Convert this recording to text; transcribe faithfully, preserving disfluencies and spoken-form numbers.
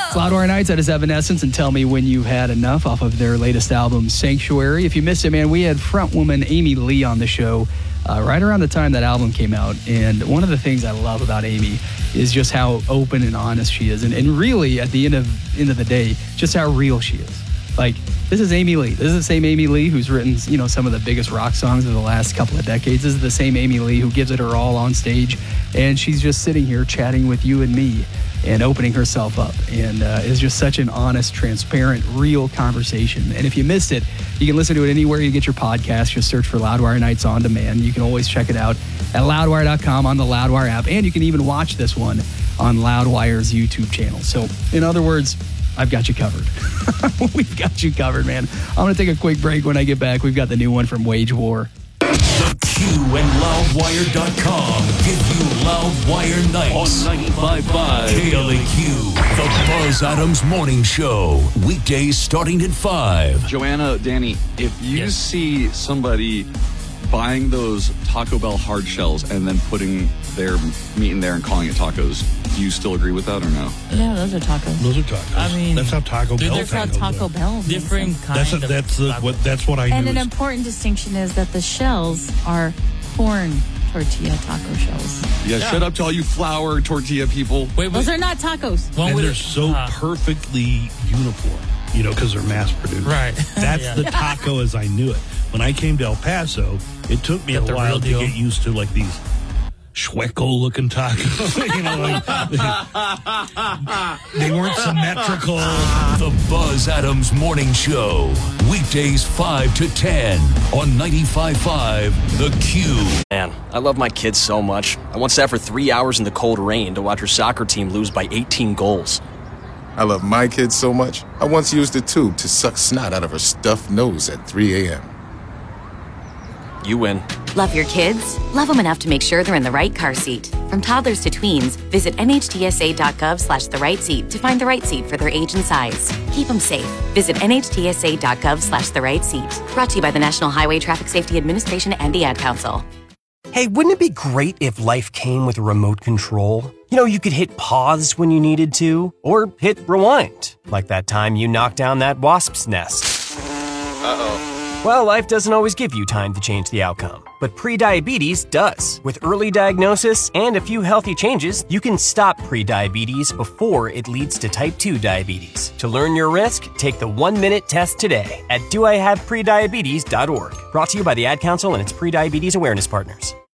Loudwire Nights, that is Evanescence, and Tell Me When You've Had Enough off of their latest album, Sanctuary. If you missed it, man, we had frontwoman Amy Lee on the show uh, right around the time that album came out. And one of the things I love about Amy is just how open and honest she is. And, and really, at the end of, end of the day, just how real she is. Like, this is Amy Lee. This is the same Amy Lee who's written, you know, some of the biggest rock songs of the last couple of decades. This is the same Amy Lee who gives it her all on stage. And she's just sitting here chatting with you and me and opening herself up. And uh, it's just such an honest, transparent, real conversation. And if you missed it, you can listen to it anywhere you get your podcast. Just search for Loudwire Nights on Demand. You can always check it out at loudwire dot com on the Loudwire app. And you can even watch this one on Loudwire's YouTube channel. So, in other words, I've got you covered. We've got you covered, man. I'm going to take a quick break. When I get back, we've got the new one from Wage War. The Q and Loudwire dot com give you Loudwire Nights on ninety-five point five K L A Q, the Buzz Adams Morning Show. Weekdays starting at five. Joanna, Danny, if you yes. see somebody buying those Taco Bell hard shells and then putting their meat in there and calling it tacos, do you still agree with that or no? Yeah, those are tacos. Those are tacos. I mean, that's how Taco Bell. That's how Taco though. Bell. Different kind that's a, of. That's the, what. That's what I. And knew an is, important distinction is that the shells are corn tortilla taco shells. Yeah, Yeah. shut up to all you flour tortilla people. Wait, wait. Those are not tacos. One and with they're it- so uh, perfectly uniform, you know, because they're mass produced. Right. That's Yeah. the taco as I knew it. When I came to El Paso, it took me Got a the while real to deal. get used to like these Schweckel-looking tacos. You know, like, they, they weren't symmetrical. The Buzz Adams Morning Show. Weekdays five to ten on ninety-five point five The Q. Man, I love my kids so much. I once sat for three hours in the cold rain to watch her soccer team lose by eighteen goals. I love my kids so much, I once used a tube to suck snot out of her stuffed nose at three a.m. You win. Love your kids? Love them enough to make sure they're in the right car seat. From toddlers to tweens, visit N H T S A dot gov slash the right seat to find the right seat for their age and size. Keep them safe. Visit N H T S A dot gov slash the right seat. Brought to you by the National Highway Traffic Safety Administration and the Ad Council. Hey, wouldn't it be great if life came with a remote control? You know, you could hit pause when you needed to, or hit rewind, like that time you knocked down that wasp's nest. Uh-oh. Well, life doesn't always give you time to change the outcome, but prediabetes does. With early diagnosis and a few healthy changes, you can stop prediabetes before it leads to type two diabetes. To learn your risk, take the one-minute test today at do I have prediabetes dot org. Brought to you by the Ad Council and its prediabetes awareness partners.